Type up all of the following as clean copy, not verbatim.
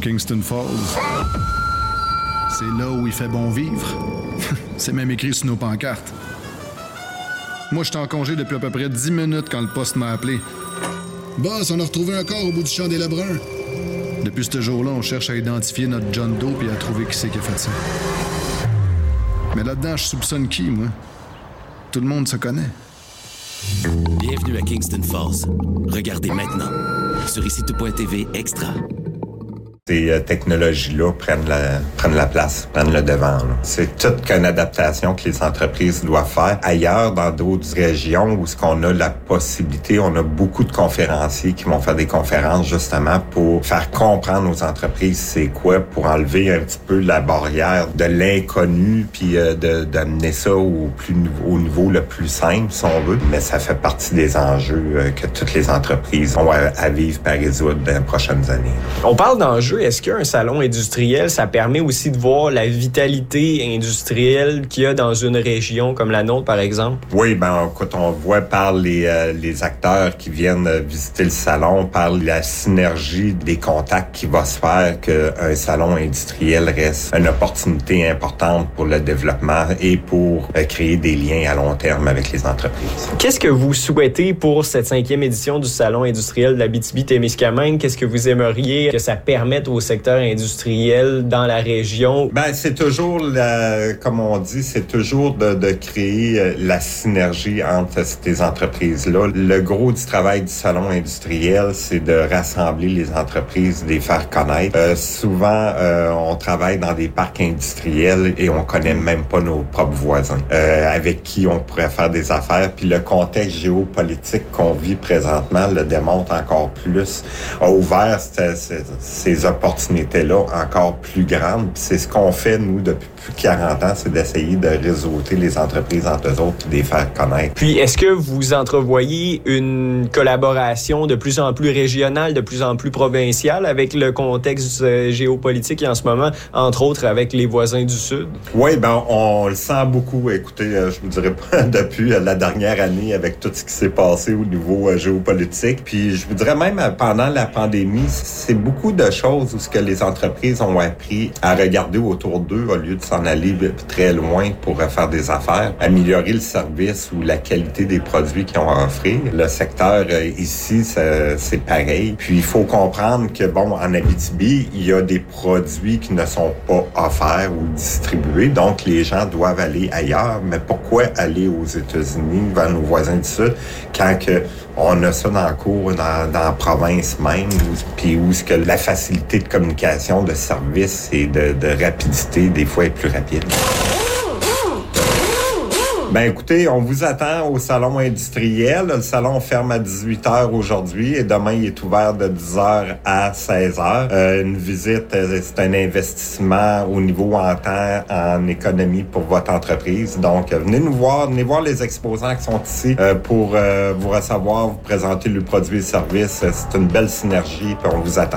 Kingston Falls. C'est là où il fait bon vivre. C'est même écrit sur nos pancartes. Moi, j'étais en congé depuis à peu près 10 minutes quand le poste m'a appelé. Boss, on a retrouvé un corps au bout du champ des Lebrun. Depuis ce jour-là, on cherche à identifier notre John Doe et à trouver qui c'est qui a fait ça. Mais là-dedans, je soupçonne qui, moi? Tout le monde se connaît. Bienvenue à Kingston Falls. Regardez maintenant sur ICITO.tv Extra. Ces technologies-là prennent la place, prennent le devant. Là. C'est toute qu'une adaptation que les entreprises doivent faire. Ailleurs, dans d'autres régions où ce qu'on a la possibilité, on a beaucoup de conférenciers qui vont faire des conférences justement pour faire comprendre aux entreprises c'est quoi, pour enlever un petit peu la barrière de l'inconnu, puis d'amener ça au niveau le plus simple, si on veut. Mais ça fait partie des enjeux que toutes les entreprises ont à vivre et à résoudre dans les prochaines années. On parle d'enjeux. Est-ce qu'un salon industriel, ça permet aussi de voir la vitalité industrielle qu'il y a dans une région comme la nôtre, par exemple? Oui, écoute, on voit par les acteurs qui viennent visiter le salon, par la synergie des contacts qui va se faire, qu'un salon industriel reste une opportunité importante pour le développement et pour créer des liens à long terme avec les entreprises. Qu'est-ce que vous souhaitez pour cette 5e édition du salon industriel de l'Abitibi-Témiscamingue? Qu'est-ce que vous aimeriez que ça permette au secteur industriel dans la région? C'est toujours, comme on dit, c'est toujours de créer la synergie entre ces entreprises-là. Le gros du travail du salon industriel, c'est de rassembler les entreprises, de les faire connaître. Souvent, on travaille dans des parcs industriels et on connaît même pas nos propres voisins, avec qui on pourrait faire des affaires. Puis le contexte géopolitique qu'on vit présentement le démontre encore plus, a ouvert ces opportunités-là encore plus grandes. Puis c'est ce qu'on fait, nous, depuis plus de 40 ans, c'est d'essayer de réseauter les entreprises entre eux autres et de les faire connaître. Puis, est-ce que vous entrevoyez une collaboration de plus en plus régionale, de plus en plus provinciale avec le contexte géopolitique et en ce moment, entre autres, avec les voisins du Sud? Oui, on le sent beaucoup. Écoutez, je vous dirais pas depuis la dernière année avec tout ce qui s'est passé au niveau géopolitique. Puis, je vous dirais même pendant la pandémie, c'est beaucoup de choses où ce que les entreprises ont appris à regarder autour d'eux au lieu de s'en aller très loin pour faire des affaires, améliorer le service ou la qualité des produits qu'ils ont à offrir. Le secteur ici, c'est pareil. Puis il faut comprendre que, en Abitibi, il y a des produits qui ne sont pas offerts ou distribués, donc les gens doivent aller ailleurs. Mais pourquoi aller aux États-Unis, vers nos voisins du Sud, quand on a ça dans le cours, dans la province même, puis où ce que la facilité de communication, de service et de rapidité, des fois, est plus rapide. Écoutez, on vous attend au salon industriel. Le salon ferme à 18h aujourd'hui et demain, il est ouvert de 10h à 16h. Une visite, c'est un investissement au niveau en temps, en économie pour votre entreprise. Donc, venez nous voir, venez voir les exposants qui sont ici pour vous recevoir, vous présenter le produit et le service. C'est une belle synergie, puis on vous attend.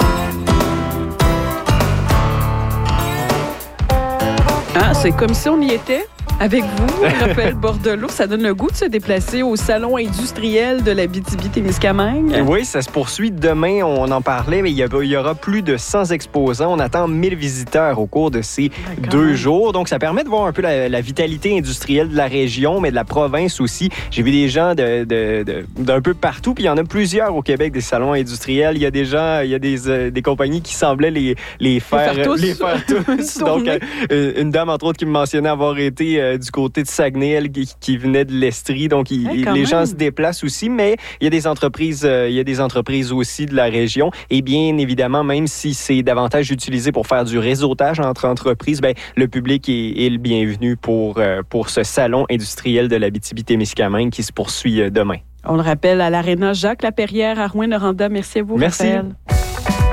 C'est comme si on y était. Avec vous, Raphaël Bordelot, ça donne le goût de se déplacer au salon industriel de l'Abitibi-Témiscamingue. Oui, ça se poursuit demain, on en parlait, mais il y aura plus de 100 exposants. On attend 1000 visiteurs au cours de ces 2 jours. Donc, ça permet de voir un peu la vitalité industrielle de la région, mais de la province aussi. J'ai vu des gens d'un peu partout, puis il y en a plusieurs au Québec, des salons industriels. Il y a des gens, il y a des compagnies qui semblaient les faire tous. Donc, une dame, entre autres, qui me mentionnait avoir été du côté de Saguenay, elle, qui venait de l'Estrie. Donc, les gens se déplacent aussi, mais il y a des entreprises aussi de la région. Et bien évidemment, même si c'est davantage utilisé pour faire du réseautage entre entreprises, le public est le bienvenu pour ce salon industriel de l'Abitibi-Témiscamingue qui se poursuit demain. On le rappelle à l'Aréna Jacques Laperrière à Rouyn-Noranda. Merci à vous, Merci. Raphaël.